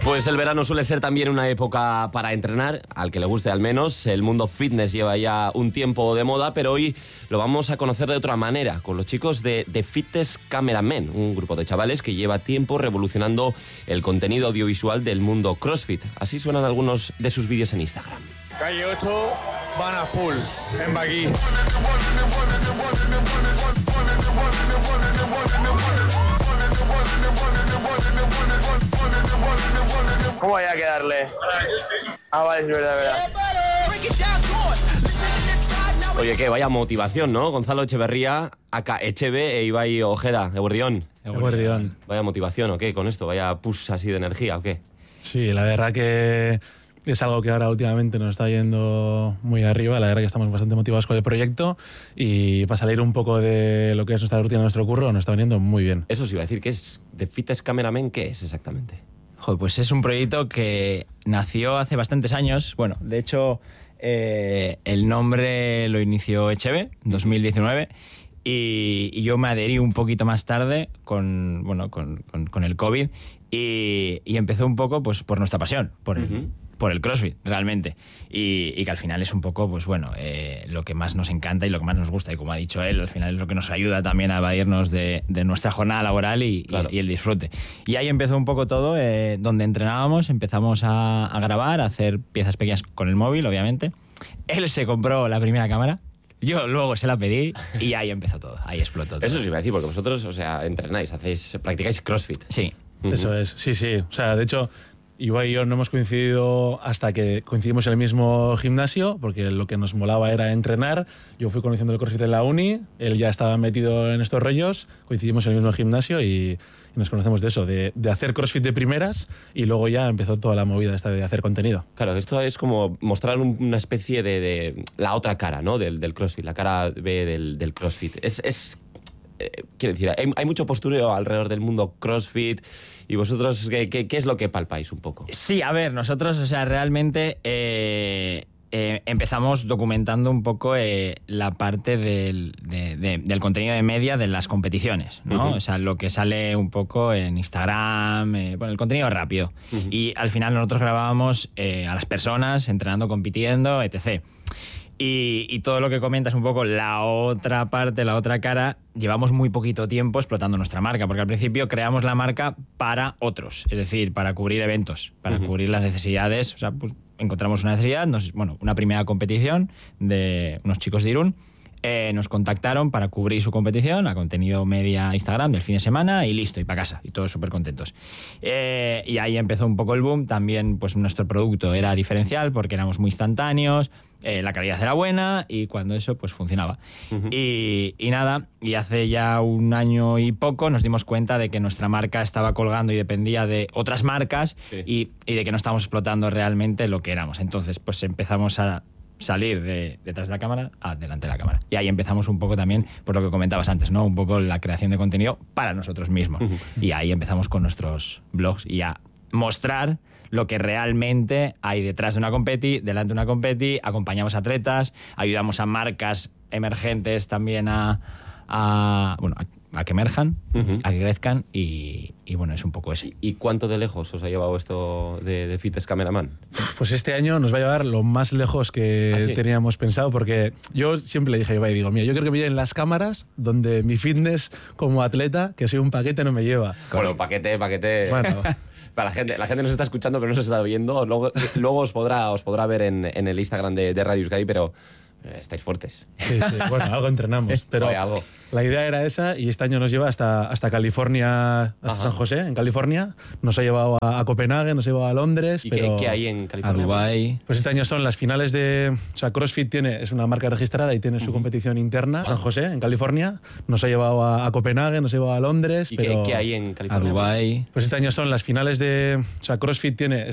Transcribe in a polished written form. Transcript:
Pues el verano suele ser también una época para entrenar, al que le guste al menos. El mundo fitness lleva ya un tiempo de moda, pero hoy lo vamos a conocer de otra manera, con los chicos de Fitness Cameramen, un grupo de chavales que lleva tiempo revolucionando el contenido audiovisual del mundo CrossFit. Así suenan algunos de sus vídeos en Instagram. Calle 8, van a full, en Bagui. ¿Cómo hay que darle? Ah, vale, es verdad. Oye, qué vaya motivación, ¿no? Gonzalo Echeverría, acá Echeve e Ibai Ojeda, Eguerdión. Vaya motivación, ¿o qué? Con esto, vaya push así de energía, ¿o qué? Sí, la verdad que es algo que ahora últimamente nos está yendo muy arriba. La verdad que estamos bastante motivados con el proyecto y para salir un poco de lo que es nuestra rutina, nuestro curro, nos está viniendo muy bien. Eso sí iba a decir, ¿qué es de Fitness Cameramen? ¿Qué es exactamente? Joder, pues es un proyecto que nació hace bastantes años. Bueno, de hecho, el nombre lo inició Echeve en 2019 y yo me adherí un poquito más tarde con el COVID y empezó un poco pues por nuestra pasión, por el CrossFit, realmente. Y que al final es un poco, pues bueno, lo que más nos encanta y lo que más nos gusta. Y como ha dicho él, al final es lo que nos ayuda también a evadirnos de nuestra jornada laboral y el disfrute. Y ahí empezó un poco todo, donde entrenábamos, empezamos a grabar, a hacer piezas pequeñas con el móvil, obviamente. Él se compró la primera cámara. Yo luego se la pedí y ahí empezó todo, ahí explotó todo. Eso sí iba a decir, porque vosotros, o sea, entrenáis, practicáis CrossFit. Sí. Eso es, sí. O sea, de hecho, Ibai y yo no hemos coincidido hasta que coincidimos en el mismo gimnasio, porque lo que nos molaba era entrenar. Yo fui conociendo el CrossFit en la uni, él ya estaba metido en estos rollos, coincidimos en el mismo gimnasio y nos conocemos de eso, de hacer CrossFit de primeras, y luego ya empezó toda la movida esta de hacer contenido. Claro, esto es como mostrar una especie de la otra cara, ¿no? del CrossFit, la cara B del CrossFit. Quiero decir, hay mucho postureo alrededor del mundo CrossFit. ¿Y vosotros qué es lo que palpáis un poco? Sí, a ver, nosotros, o sea, realmente empezamos documentando un poco la parte del contenido de media de las competiciones, ¿no? O sea, lo que sale un poco en Instagram, el contenido rápido. Y al final nosotros grabábamos a las personas entrenando, compitiendo, etc. Y todo lo que comentas un poco, la otra parte, la otra cara, llevamos muy poquito tiempo explotando nuestra marca, porque al principio creamos la marca para otros, es decir, para cubrir eventos, para cubrir las necesidades. O sea, pues encontramos una necesidad, una primera competición de unos chicos de Irún, nos contactaron para cubrir su competición a contenido media Instagram del fin de semana y listo, y para casa, y todos súper contentos. Y ahí empezó un poco el boom. También pues nuestro producto era diferencial porque éramos muy instantáneos, la calidad era buena y cuando eso pues funcionaba. Y nada, y hace ya un año y poco nos dimos cuenta de que nuestra marca estaba colgando y dependía de otras marcas, y de que no estábamos explotando realmente lo que éramos. Entonces pues empezamos a salir detrás de la cámara a delante de la cámara. Y ahí empezamos un poco también, por lo que comentabas antes, ¿no? Un poco la creación de contenido para nosotros mismos. Y ahí empezamos con nuestros blogs y a mostrar lo que realmente hay detrás de una competi, delante de una competi. Acompañamos a atletas, ayudamos a marcas emergentes también a que emerjan, a que crezcan y bueno, es un poco ese. ¿Y cuánto de lejos os ha llevado esto de Fitness Cameraman? Pues este año nos va a llevar lo más lejos que teníamos pensado, porque yo siempre le dije a Ibai, digo, mira, yo creo que me lleven las cámaras donde mi fitness como atleta, que soy un paquete, no me lleva. Bueno, paquete. Bueno. Para la gente nos está escuchando, pero no se está viendo. Luego os podrá ver en el Instagram de Radio Euskadi, pero estáis fuertes. Sí, bueno, algo entrenamos. Pero algo. La idea era esa, y este año nos lleva hasta California, hasta San José, en California. Nos ha llevado a Copenhague, nos ha llevado a Londres. ¿Y pero qué hay en California? A Dubái. Pues este año son las finales o sea, CrossFit es una marca registrada y tiene su competición interna. San José, en California. Nos ha llevado a Copenhague, nos ha llevado a Londres. ¿Y pero qué hay en California? A Dubái. Pues este año son las finales o sea, CrossFit